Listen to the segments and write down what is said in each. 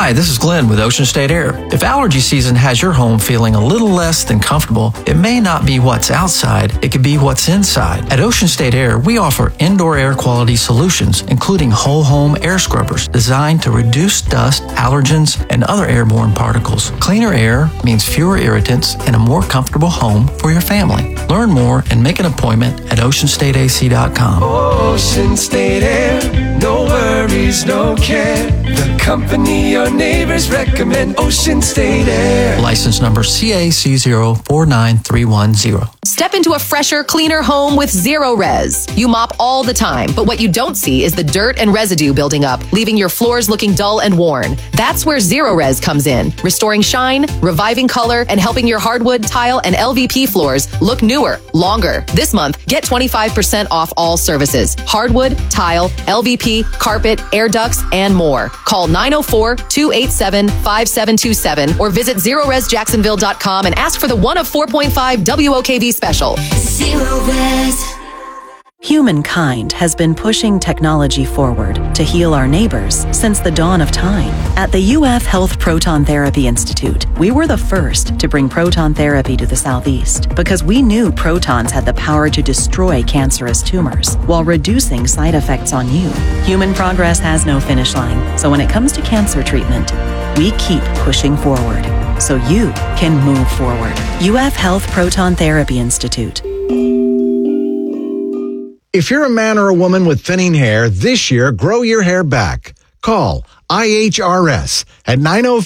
Hi, this is Glenn with Ocean State Air. If allergy season has your home feeling a little less than comfortable, it may not be what's outside, it could be what's inside. At Ocean State Air, we offer indoor air quality solutions, including whole home air scrubbers designed to reduce dust, allergens, and other airborne particles. Cleaner air means fewer irritants and a more comfortable home for your family. Learn more and make an appointment at oceanstateac.com. Ocean State Air, no worries, no care. The company your neighbors recommend, Ocean State Air. License number CAC049310. Step into a fresher, cleaner home with Zero Res. You mop all the time, but what you don't see is the dirt and residue building up, leaving your floors looking dull and worn. That's where Zero Res comes in, restoring shine, reviving color, and helping your hardwood, tile, and LVP floors look newer, longer. This month, get 25% off all services. Hardwood, tile, LVP, carpet, air ducts, and more. Call 904-287-5727 or visit ZeroResJacksonville.com and ask for the 1 of 4.5 WOKV special. Zero Res. Humankind has been pushing technology forward to heal our neighbors since the dawn of time. At the UF Health Proton Therapy Institute, we were the first to bring proton therapy to the Southeast because we knew protons had the power to destroy cancerous tumors while reducing side effects on you. Human progress has no finish line, so when it comes to cancer treatment, we keep pushing forward so you can move forward. UF Health Proton Therapy Institute. If you're a man or a woman with thinning hair, this year, grow your hair back. Call IHRS at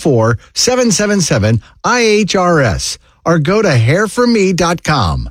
904-777-IHRS or go to hairforme.com,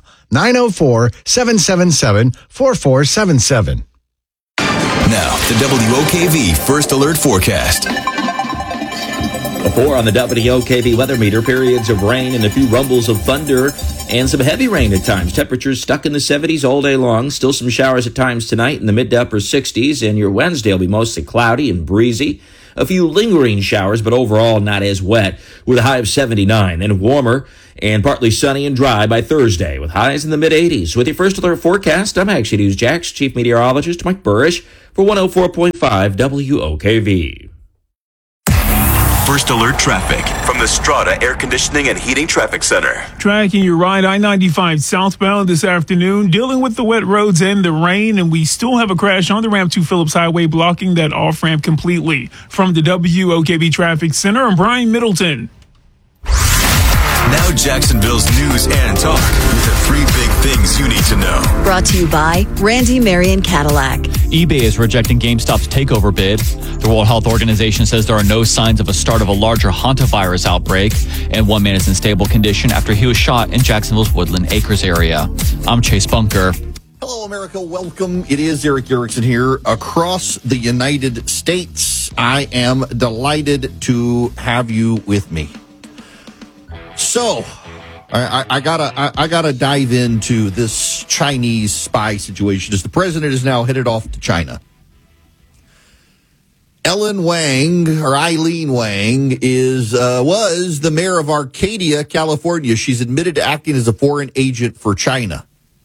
904-777-4477. Now, the WOKV First Alert Forecast. A 4 on the WOKV weather meter, periods of rain and a few rumbles of thunder and some heavy rain at times. Temperatures stuck in the 70s all day long. Still some showers at times tonight in the mid to upper 60s, and your Wednesday will be mostly cloudy and breezy. A few lingering showers, but overall not as wet, with a high of 79. Then warmer and partly sunny and dry by Thursday, with highs in the mid-80s. With your First Alert Forecast, I'm Action News Jax Chief Meteorologist Mike Burrish for 104.5 WOKV. First Alert Traffic from the Strata Air Conditioning and Heating Traffic Center. Tracking your ride I-95 southbound this afternoon, dealing with the wet roads and the rain, and we still have a crash on the ramp to Phillips Highway, blocking that off-ramp completely. From the WOKV Traffic Center, I'm Brian Middleton. Now Jacksonville's news and talk with the 3 big things you need to know. Brought to you by Randy Marion Cadillac. eBay is rejecting GameStop's takeover bid. The World Health Organization says there are no signs of a start of a larger hantavirus outbreak, and one man is in stable condition after he was shot in Jacksonville's Woodland Acres area. I'm Chase Bunker. Hello, America. Welcome. It is Eric Erickson here across the United States. I am delighted to have you with me. So, I gotta dive into this Chinese spy situation as the president is now headed off to China. Eileen Wang was the mayor of Arcadia, California. She's admitted to acting as a foreign agent for China.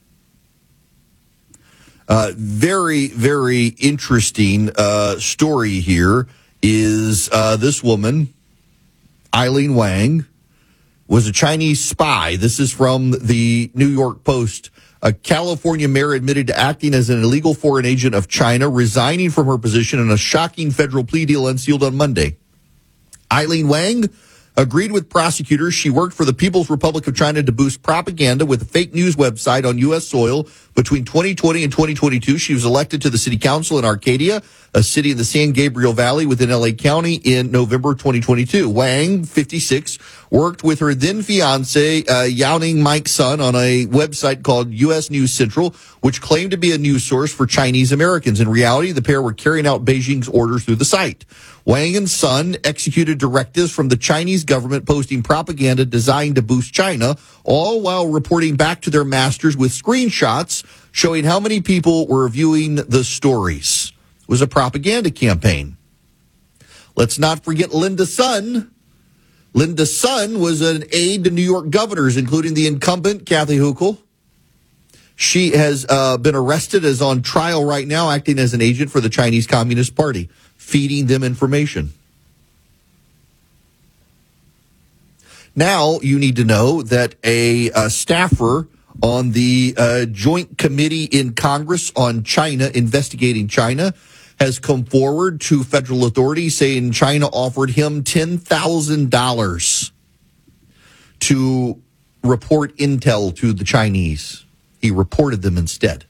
Very, very interesting story here is this woman, Eileen Wang, was a Chinese spy. This is from the New York Post. A California mayor admitted to acting as an illegal foreign agent of China, resigning from her position in a shocking federal plea deal unsealed on Monday. Eileen Wang agreed with prosecutors. She worked for the People's Republic of China to boost propaganda with a fake news website on U.S. soil. Between 2020 and 2022, she was elected to the city council in Arcadia, a city in the San Gabriel Valley within L.A. County in November 2022. Wang, 56, worked with her then fiance, Yaoning Mike's son, on a website called U.S. News Central, which claimed to be a news source for Chinese Americans. In reality, the pair were carrying out Beijing's orders through the site. Wang and Son executed directives from the Chinese government posting propaganda designed to boost China, all while reporting back to their masters with screenshots showing how many people were viewing the stories. It was a propaganda campaign. Let's not forget Linda Sun. Linda Sun was an aide to New York governors, including the incumbent Kathy Hochul. She has been arrested, is on trial right now, acting as an agent for the Chinese Communist Party, feeding them information. Now you need to know that a staffer on the Joint Committee in Congress on China, investigating China, has come forward to federal authorities saying China offered him $10,000 to report intel to the Chinese. He reported them instead.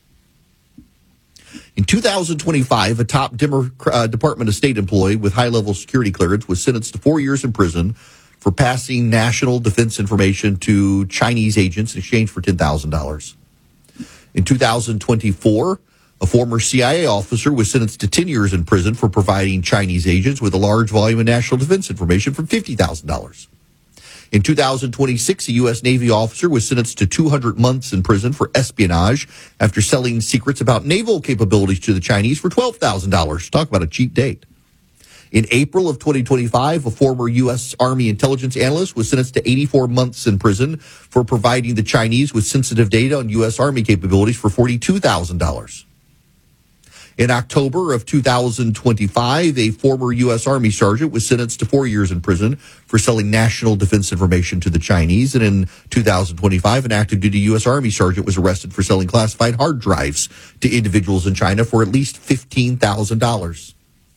In 2025, a top Department of State employee with high-level security clearance was sentenced to 4 years in prison for passing national defense information to Chinese agents in exchange for $10,000. In 2024, a former CIA officer was sentenced to 10 years in prison for providing Chinese agents with a large volume of national defense information for $50,000. In 2026, a U.S. Navy officer was sentenced to 200 months in prison for espionage after selling secrets about naval capabilities to the Chinese for $12,000. Talk about a cheap date. In April of 2025, a former U.S. Army intelligence analyst was sentenced to 84 months in prison for providing the Chinese with sensitive data on U.S. Army capabilities for $42,000. In October of 2025, a former U.S. Army sergeant was sentenced to 4 years in prison for selling national defense information to the Chinese. And in 2025, an active duty U.S. Army sergeant was arrested for selling classified hard drives to individuals in China for at least $15,000.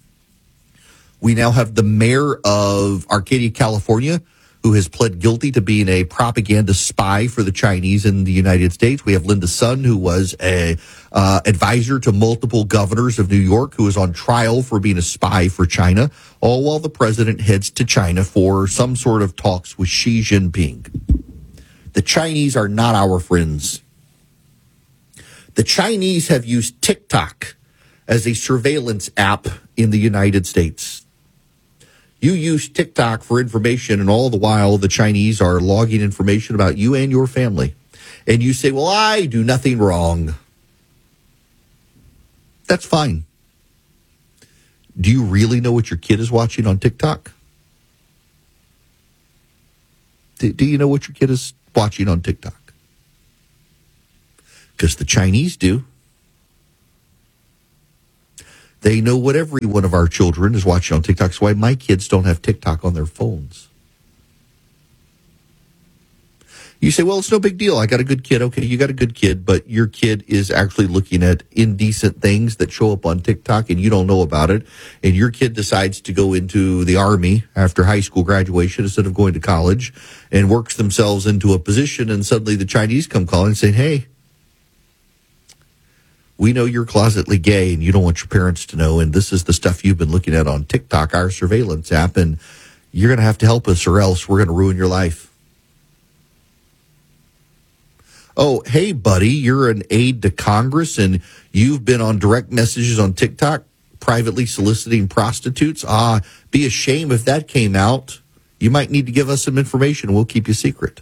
We now have the mayor of Arcadia, California, who has pled guilty to being a propaganda spy for the Chinese in the United States. We have Linda Sun, who was a advisor to multiple governors of New York, who is on trial for being a spy for China, all while the president heads to China for some sort of talks with Xi Jinping. The Chinese are not our friends. The Chinese have used TikTok as a surveillance app in the United States. You use TikTok for information, and all the while the Chinese are logging information about you and your family. And you say, well, I do nothing wrong. That's fine. Do you really know what your kid is watching on TikTok? Do you know what your kid is watching on TikTok? Because the Chinese do. They know what every one of our children is watching on TikTok. That's why my kids don't have TikTok on their phones. You say, well, it's no big deal. I got a good kid. Okay, you got a good kid, but your kid is actually looking at indecent things that show up on TikTok and you don't know about it. And your kid decides to go into the Army after high school graduation instead of going to college and works themselves into a position. And suddenly the Chinese come calling and saying, hey, we know you're closetly gay and you don't want your parents to know. And this is the stuff you've been looking at on TikTok, our surveillance app. And you're going to have to help us or else we're going to ruin your life. Oh, hey, buddy, you're an aide to Congress and you've been on direct messages on TikTok, privately soliciting prostitutes. Be a shame if that came out. You might need to give us some information. We'll keep you secret.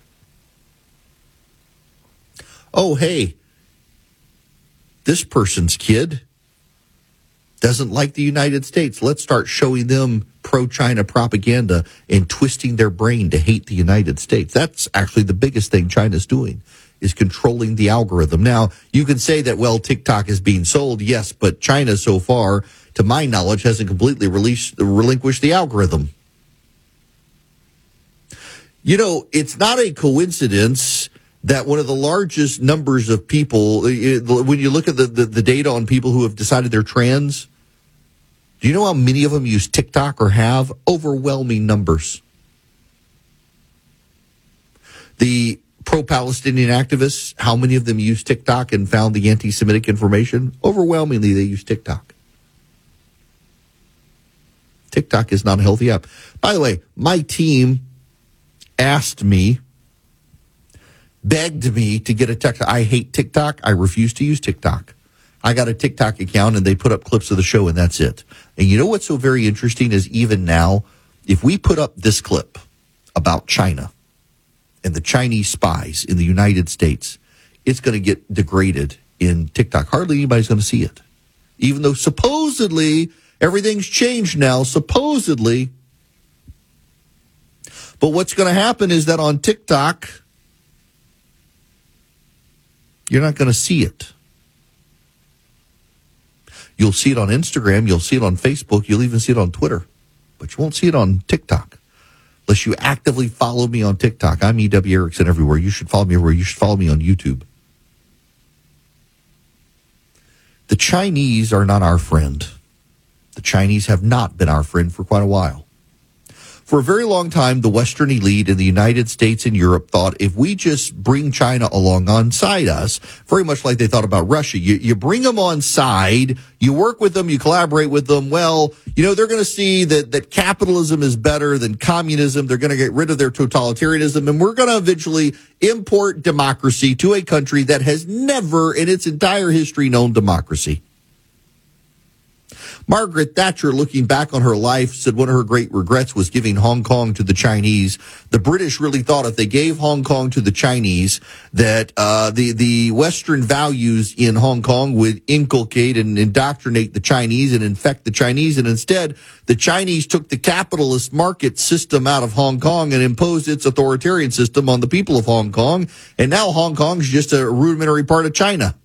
Oh, hey, this person's kid doesn't like the United States. Let's start showing them pro-China propaganda and twisting their brain to hate the United States. That's actually the biggest thing China's doing, is controlling the algorithm. Now, you can say that, well, TikTok is being sold. Yes, but China so far, to my knowledge, hasn't completely relinquished the algorithm. You know, it's not a coincidence that one of the largest numbers of people, when you look at the data on people who have decided they're trans, do you know how many of them use TikTok or have? Overwhelming numbers. The pro-Palestinian activists, how many of them use TikTok and found the anti-Semitic information? Overwhelmingly, they use TikTok. TikTok is not a healthy app. By the way, my team asked me, begged me to get a TikTok. I hate TikTok. I refuse to use TikTok. I got a TikTok account and they put up clips of the show and that's it. And you know what's so very interesting is even now, if we put up this clip about China and the Chinese spies in the United States, it's going to get degraded in TikTok. Hardly anybody's going to see it. Even though supposedly everything's changed now, supposedly. But what's going to happen is that on TikTok, you're not going to see it. You'll see it on Instagram. You'll see it on Facebook. You'll even see it on Twitter. But you won't see it on TikTok. unless you actively follow me on TikTok. I'm E.W. Erickson everywhere. You should follow me everywhere. You should follow me on YouTube. The Chinese are not our friend. The Chinese have not been our friend for quite a while. For a very long time, the Western elite in the United States and Europe thought if we just bring China alongside us, very much like they thought about Russia, you bring them on side, you work with them, you collaborate with them, well, they're going to see that capitalism is better than communism. They're going to get rid of their totalitarianism, and we're going to eventually import democracy to a country that has never in its entire history known democracy. Margaret Thatcher, looking back on her life, said one of her great regrets was giving Hong Kong to the Chinese. The British really thought if they gave Hong Kong to the Chinese, that the Western values in Hong Kong would inculcate and indoctrinate the Chinese and infect the Chinese. And instead, the Chinese took the capitalist market system out of Hong Kong and imposed its authoritarian system on the people of Hong Kong. And now Hong Kong is just a rudimentary part of China.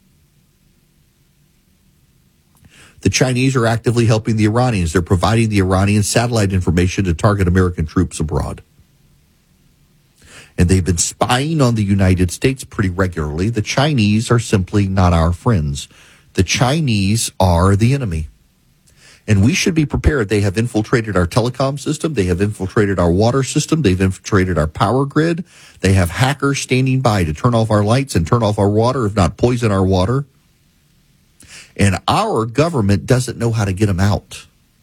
The Chinese are actively helping the Iranians. They're providing the Iranians satellite information to target American troops abroad. And they've been spying on the United States pretty regularly. The Chinese are simply not our friends. The Chinese are the enemy. And we should be prepared. They have infiltrated our telecom system. They have infiltrated our water system. They've infiltrated our power grid. They have hackers standing by to turn off our lights and turn off our water, if not poison our water. And our government doesn't know how to get them out.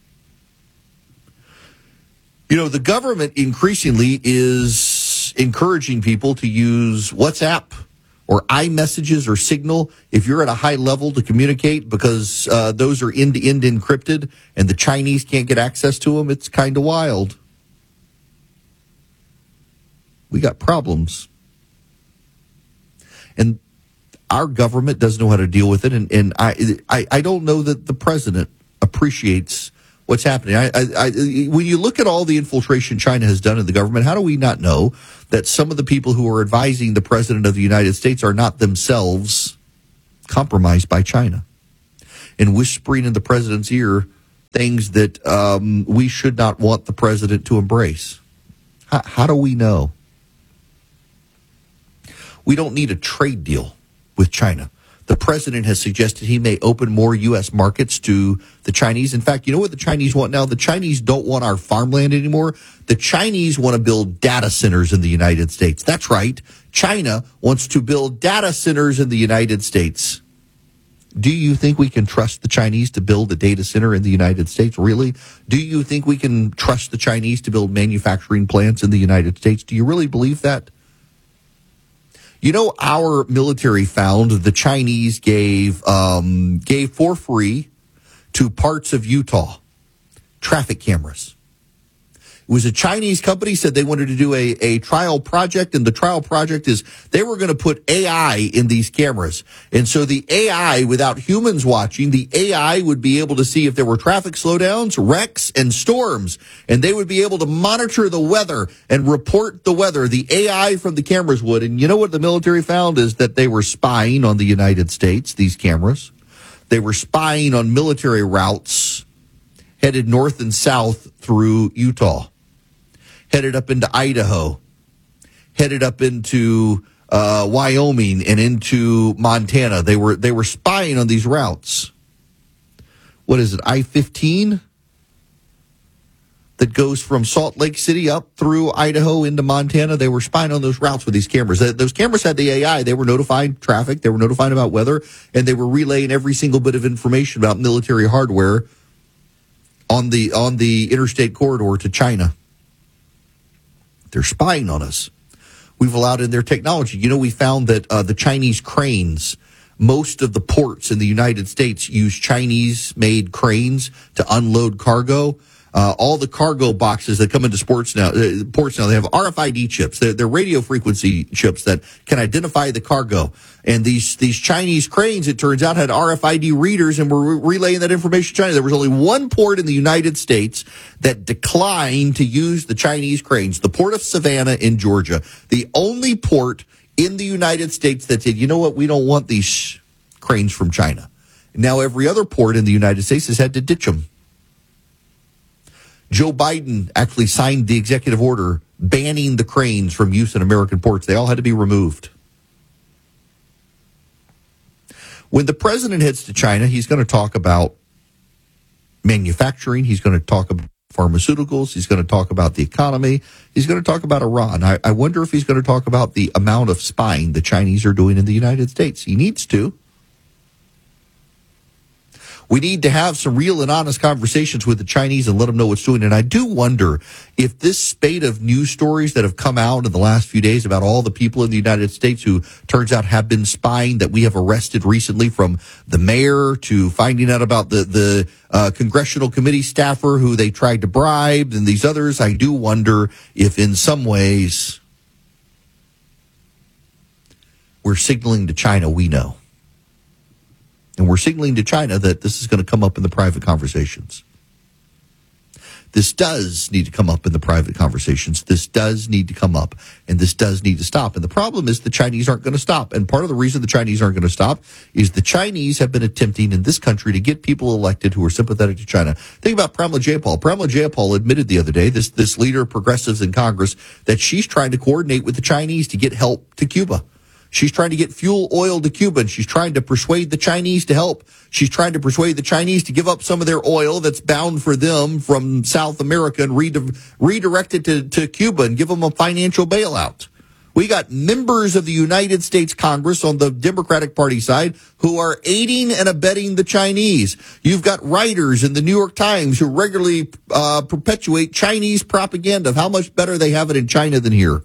The government increasingly is encouraging people to use WhatsApp or iMessages or Signal if you're at a high level to communicate, because those are end-to-end encrypted and the Chinese can't get access to them. It's kind of wild. We got problems. And our government doesn't know how to deal with it, and I don't know that the president appreciates what's happening. When you look at all the infiltration China has done in the government, how do we not know that some of the people who are advising the president of the United States are not themselves compromised by China and whispering in the president's ear things that we should not want the president to embrace? How do we know? We don't need a trade deal with China. The president has suggested he may open more U.S. markets to the Chinese. In fact, you know what the Chinese want now? The Chinese don't want our farmland anymore. The Chinese want to build data centers in the United States. That's right. China wants to build data centers in the United States. Do you think we can trust the Chinese to build a data center in the United States? Really? Do you think we can trust the Chinese to build manufacturing plants in the United States? Do you really believe that? Our military found the Chinese gave for free to parts of Utah traffic cameras. It was a Chinese company, said they wanted to do a trial project, and the trial project is they were going to put AI in these cameras. And so the AI, without humans watching, the AI would be able to see if there were traffic slowdowns, wrecks, and storms. And they would be able to monitor the weather and report the weather. The AI from the cameras would. And you know what the military found is that they were spying on the United States, these cameras. They were spying on military routes headed north and south through Utah, headed up into Idaho, headed up into Wyoming and into Montana. They were spying on these routes. What is it, I-15? That goes from Salt Lake City up through Idaho into Montana. They were spying on those routes with these cameras. Those cameras had the AI. They were notifying traffic. They were notifying about weather. And they were relaying every single bit of information about military hardware on the interstate corridor to China. They're spying on us. We've allowed in their technology. We found that the Chinese cranes, most of the ports in the United States use Chinese-made cranes to unload cargo. All the cargo boxes that come into ports now, they have RFID chips. They're radio frequency chips that can identify the cargo. And these Chinese cranes, it turns out, had RFID readers and were relaying that information to China. There was only one port in the United States that declined to use the Chinese cranes, the port of Savannah in Georgia. The only port in the United States that said, you know what, we don't want these cranes from China. Now every other port in the United States has had to ditch them. Joe Biden actually signed the executive order banning the cranes from use in American ports. They all had to be removed. When the president heads to China, he's going to talk about manufacturing. He's going to talk about pharmaceuticals. He's going to talk about the economy. He's going to talk about Iran. I wonder if he's going to talk about the amount of spying the Chinese are doing in the United States. He needs to. We need to have some real and honest conversations with the Chinese and let them know what's doing. And I do wonder if this spate of news stories that have come out in the last few days about all the people in the United States who turns out have been spying that we have arrested recently, from the mayor to finding out about the congressional committee staffer who they tried to bribe and these others, I do wonder if in some ways we're signaling to China we know. And we're signaling to China that this is going to come up in the private conversations. This does need to come up in the private conversations. This does need to come up, and this does need to stop. And the problem is the Chinese aren't going to stop. And part of the reason the Chinese aren't going to stop is the Chinese have been attempting in this country to get people elected who are sympathetic to China. Think about Pramila Jayapal. Pramila Jayapal admitted the other day, this leader of progressives in Congress, that she's trying to coordinate with the Chinese to get help to Cuba. She's trying to get fuel oil to Cuba, and she's trying to persuade the Chinese to help. She's trying to persuade the Chinese to give up some of their oil that's bound for them from South America and redirect it to Cuba and give them a financial bailout. We got members of the United States Congress on the Democratic Party side who are aiding and abetting the Chinese. You've got writers in the New York Times who regularly perpetuate Chinese propaganda of how much better they have it in China than here.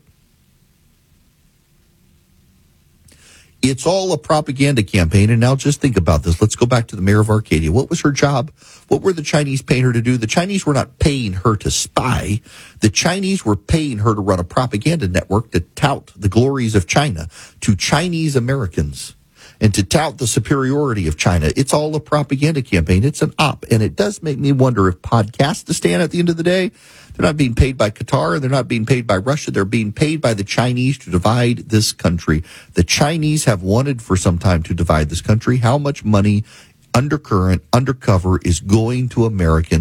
It's all a propaganda campaign. And now just think about this. Let's go back to the mayor of Arcadia. What was her job? What were the Chinese paying her to do? The Chinese were not paying her to spy. The Chinese were paying her to run a propaganda network to tout the glories of China to Chinese Americans and to tout the superiority of China. It's all a propaganda campaign. It's an op. And it does make me wonder if Podcastistan at the end of the day, they're not being paid by Qatar, and they're not being paid by Russia. They're being paid by the Chinese to divide this country. The Chinese have wanted for some time to divide this country. How much money, undercurrent, undercover, is going to Americans